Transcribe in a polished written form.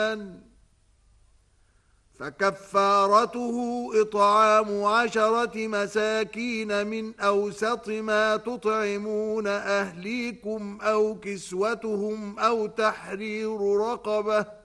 فكفارته إطعام 10 مساكين من أوسط ما تطعمون أهليكم أو كسوتهم أو تحرير رقبة،